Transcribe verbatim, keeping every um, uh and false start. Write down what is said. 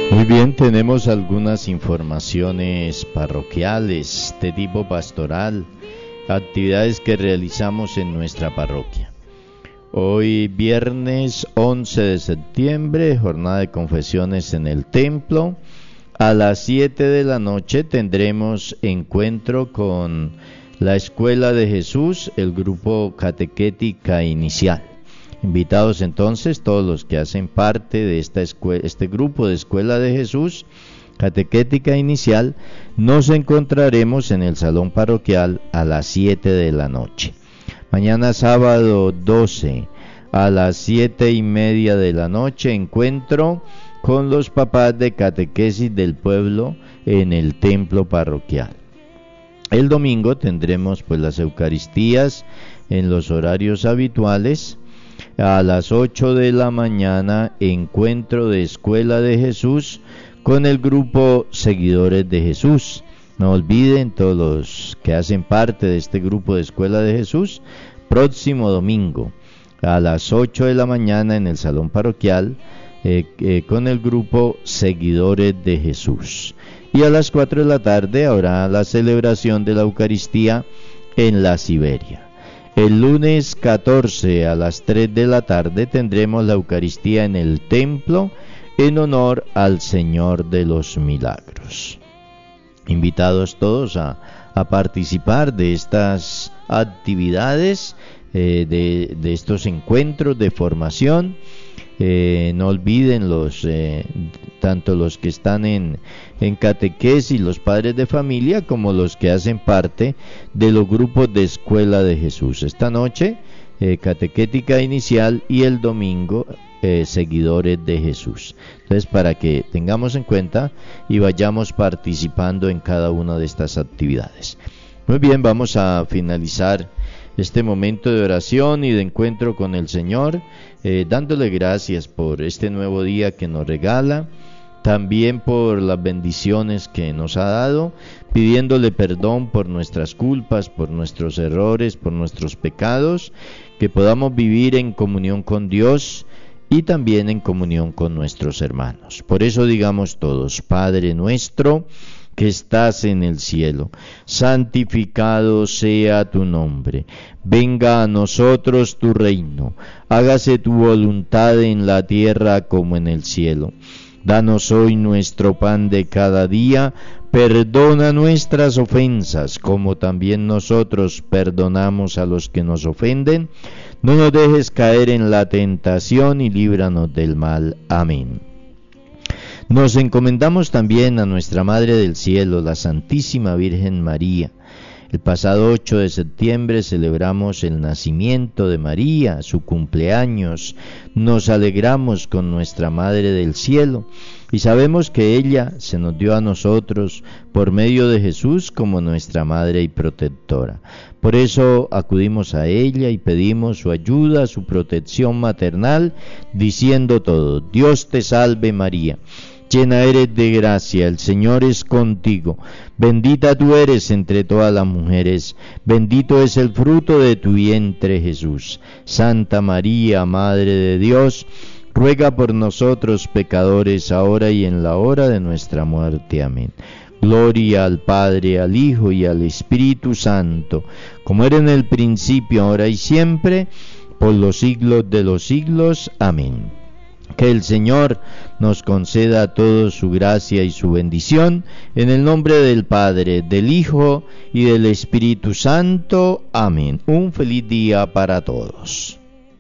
Muy bien, tenemos algunas informaciones parroquiales de tipo pastoral, actividades que realizamos en nuestra parroquia. Hoy viernes once de septiembre, jornada de confesiones en el templo. A las siete de la noche tendremos encuentro con la Escuela de Jesús, el grupo Catequética Inicial. Invitados entonces todos los que hacen parte de esta escuela, este grupo de Escuela de Jesús, Catequética Inicial. Nos encontraremos en el salón parroquial a las siete de la noche. Mañana sábado doce a las siete y media de la noche, encuentro con los papás de catequesis del pueblo en el templo parroquial. El domingo tendremos pues las Eucaristías en los horarios habituales. A las ocho de la mañana, encuentro de Escuela de Jesús con el grupo Seguidores de Jesús. No olviden, todos los que hacen parte de este grupo de Escuela de Jesús, próximo domingo a las ocho de la mañana en el salón parroquial eh, eh, con el grupo Seguidores de Jesús. Y a las cuatro de la tarde habrá la celebración de la Eucaristía en la Siberia. El lunes catorce a las tres de la tarde tendremos la Eucaristía en el templo en honor al Señor de los Milagros. Invitados todos a, a participar de estas actividades, eh, de, de estos encuentros de formación. Eh, no olviden los eh, tanto los que están en, en catequesis, los padres de familia, como los que hacen parte de los grupos de Escuela de Jesús. Esta noche, eh, catequética inicial, y el domingo, eh, Seguidores de Jesús. Entonces, para que tengamos en cuenta y vayamos participando en cada una de estas actividades. Muy bien, vamos a finalizar este momento de oración y de encuentro con el Señor, eh, dándole gracias por este nuevo día que nos regala, también por las bendiciones que nos ha dado, pidiéndole perdón por nuestras culpas, por nuestros errores, por nuestros pecados, que podamos vivir en comunión con Dios y también en comunión con nuestros hermanos. Por eso digamos todos: Padre nuestro que estás en el cielo, santificado sea tu nombre, venga a nosotros tu reino, hágase tu voluntad en la tierra como en el cielo. Danos hoy nuestro pan de cada día, perdona nuestras ofensas, como también nosotros perdonamos a los que nos ofenden. No nos dejes caer en la tentación y líbranos del mal. Amén. Nos encomendamos también a nuestra Madre del Cielo, la Santísima Virgen María. El pasado ocho de septiembre celebramos el nacimiento de María, su cumpleaños. Nos alegramos con nuestra Madre del Cielo y sabemos que ella se nos dio a nosotros por medio de Jesús como nuestra Madre y protectora. Por eso acudimos a ella y pedimos su ayuda, su protección maternal, diciendo todo: Dios te salve María, llena eres de gracia, el Señor es contigo, bendita tú eres entre todas las mujeres, bendito es el fruto de tu vientre Jesús. Santa María, Madre de Dios, ruega por nosotros pecadores, ahora y en la hora de nuestra muerte. Amén. Gloria al Padre, al Hijo y al Espíritu Santo, como era en el principio, ahora y siempre, por los siglos de los siglos. Amén. Que el Señor nos conceda a todos su gracia y su bendición, en el nombre del Padre, del Hijo y del Espíritu Santo. Amén. Un feliz día para todos.